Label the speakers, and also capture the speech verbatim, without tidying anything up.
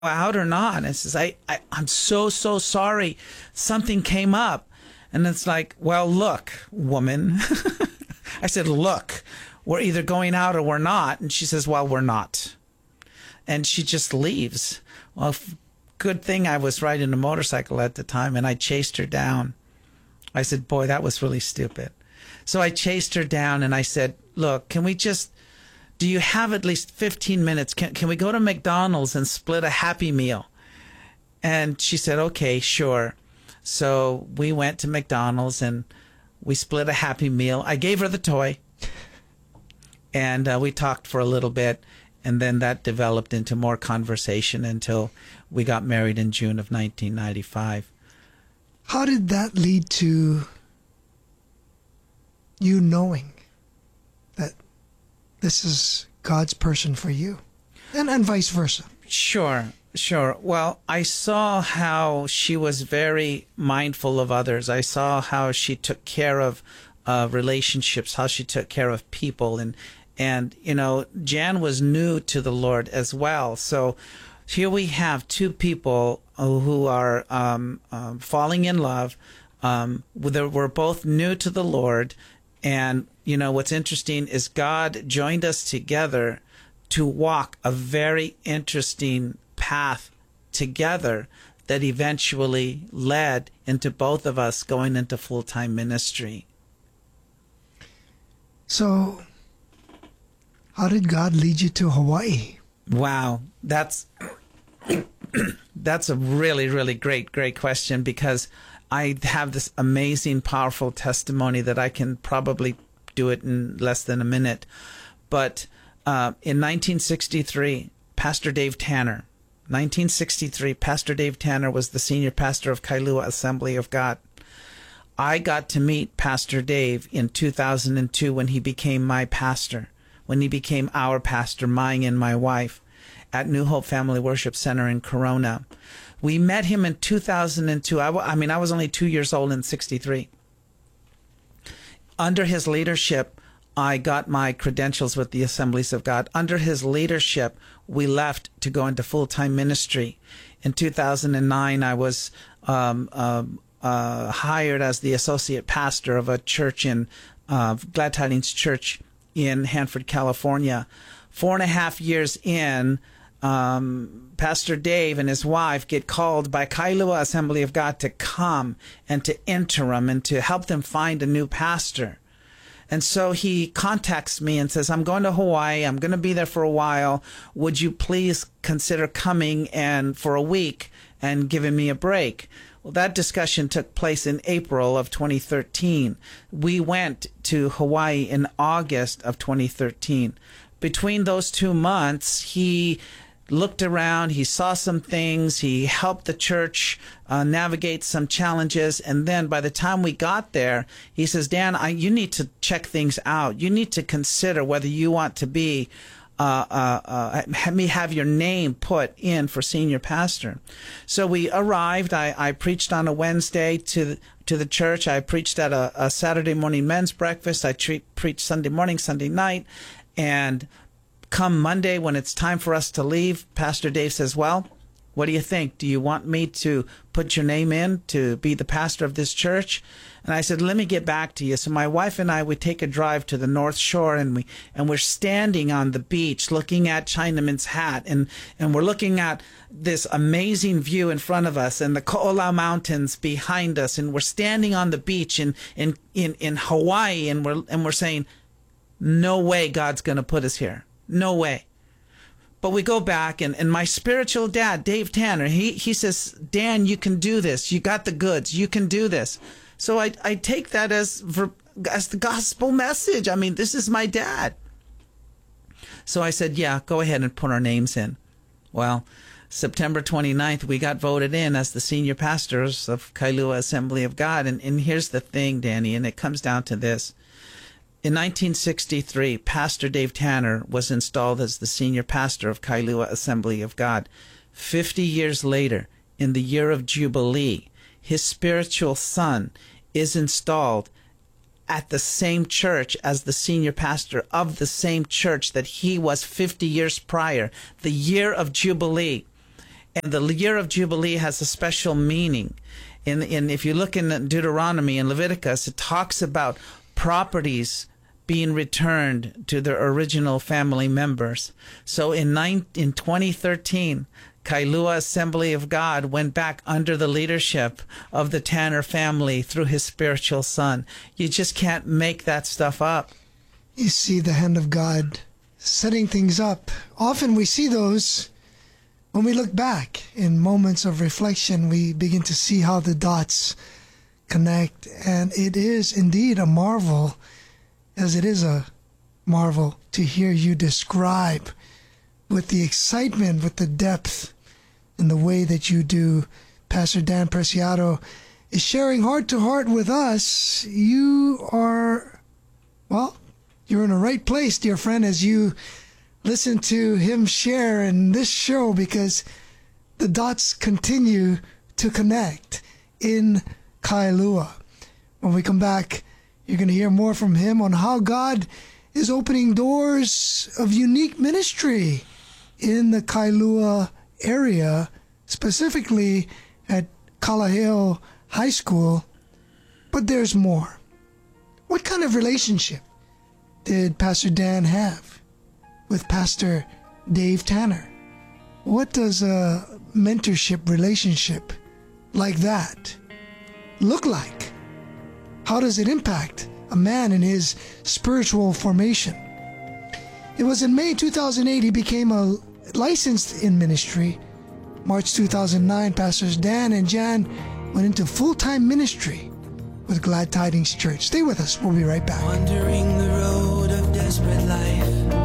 Speaker 1: out or not? And I says, I, I, I'm so, so sorry. Something came up. And it's like, well, look, woman. I said, look, we're either going out or we're not. And she says, well, we're not. And she just leaves. Well, good thing I was riding a motorcycle at the time, and I chased her down. I said, boy, that was really stupid. So I chased her down, and I said, look, can we just, do you have at least fifteen minutes? Can, can we go to McDonald's and split a Happy Meal? And she said, okay, sure. So we went to McDonald's, and we split a Happy Meal. I gave her the toy, and uh, we talked for a little bit, and then that developed into more conversation until we got married in June of nineteen ninety-five.
Speaker 2: How did that lead to you knowing that this is God's person for you, and, and vice versa?
Speaker 1: Sure. Sure. Well, I saw how she was very mindful of others. I saw how she took care of uh, relationships, how she took care of people. And, and, you know, Jan was new to the Lord as well. So here we have two people who are um, um, falling in love. Um, we're both new to the Lord. And, you know, what's interesting is God joined us together to walk a very interesting path together that eventually led into both of us going into full-time ministry.
Speaker 2: So, how did God lead you to Hawaii?
Speaker 1: Wow, that's that's a really, really great, great question, because I have this amazing, powerful testimony that I can probably do it in less than a minute. But uh, in nineteen sixty-three, Pastor Dave Tanner, nineteen sixty-three, Pastor Dave Tanner was the senior pastor of Kailua Assembly of God. I got to meet Pastor Dave in two thousand two when he became my pastor, when he became our pastor, mine and my wife, at New Hope Family Worship Center in Corona. We met him in two thousand two. I, I mean, I was only two years old in sixty-three. Under his leadership, I got my credentials with the Assemblies of God. Under his leadership, we left to go into full-time ministry. In two thousand nine, I was um, um, uh, hired as the associate pastor of a church in uh, Glad Tidings Church in Hanford, California. Four and a half years in, um, Pastor Dave and his wife get called by Kailua Assembly of God to come and to interim and to help them find a new pastor. And so he contacts me and says, I'm going to Hawaii. I'm going to be there for a while. Would you please consider coming and for a week and giving me a break? Well, that discussion took place in April of twenty thirteen. We went to Hawaii in August of twenty thirteen. Between those two months, he looked around, he saw some things, he helped the church uh, navigate some challenges, and then by the time we got there, he says, Dan, I, you need to check things out. You need to consider whether you want to be, uh, uh, uh, have me have your name put in for senior pastor. So we arrived. I, I preached on a Wednesday to the, to the church. I preached at a, a Saturday morning men's breakfast. I treat, preached Sunday morning, Sunday night, and come Monday, when it's time for us to leave, Pastor Dave says, well, what do you think? Do you want me to put your name in to be the pastor of this church? And I said, let me get back to you. So my wife and I would take a drive to the North Shore, and we and we're standing on the beach looking at Chinaman's Hat, and, and we're looking at this amazing view in front of us and the Ko'olau Mountains behind us, and we're standing on the beach in in, in, in Hawaii, and we're and we're saying, no way God's going to put us here. No way. But we go back, and, and my spiritual dad, Dave Tanner, he, he says, Dan, you can do this. You got the goods. You can do this. So I, I take that as, as the gospel message. I mean, this is my dad. So I said, yeah, go ahead and put our names in. Well, September twenty-ninth, we got voted in as the senior pastors of Kailua Assembly of God. And, and here's the thing, Danny, and it comes down to this. In nineteen sixty-three, Pastor Dave Tanner was installed as the senior pastor of Kailua Assembly of God. Fifty years later, in the year of Jubilee, his spiritual son is installed at the same church as the senior pastor of the same church that he was fifty years prior, the year of Jubilee. And the year of Jubilee has a special meaning. In, in if you look in Deuteronomy and Leviticus, it talks about properties being returned to their original family members. So in nine, in twenty thirteen, Kailua Assembly of God went back under the leadership of the Tanner family through his spiritual son. You just can't make that stuff up.
Speaker 2: You see the hand of God setting things up. Often we see those when we look back in moments of reflection. We begin to see how the dots connect, and it is indeed a marvel, as it is a marvel to hear you describe with the excitement, with the depth, and the way that you do. Pastor Dan Preciado is sharing heart to heart with us. You are, well, you're in the right place, dear friend, as you listen to him share in this show, because the dots continue to connect in Kailua. When we come back, you're going to hear more from him on how God is opening doors of unique ministry in the Kailua area, specifically at Kalaheo High School. But there's more. What kind of relationship did Pastor Dan have with Pastor Dave Tanner? What does a mentorship relationship like that look like? How does it impact a man in his spiritual formation? It was in May two thousand eight he became a licensed in ministry. March two thousand nine, Pastors Dan and Jan went into full-time ministry with Glad Tidings Church. Stay with us. We'll be right back.
Speaker 3: Wandering the road of desperate life,